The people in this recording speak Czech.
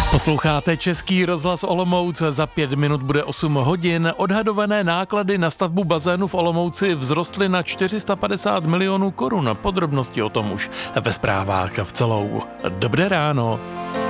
Posloucháte Český rozhlas Olomouc, za 5 minut bude 8 hodin. Odhadované náklady na stavbu bazénu v Olomouci vzrostly na 450 milionů korun. Podrobnosti o tom už ve zprávách v celou. Dobré ráno.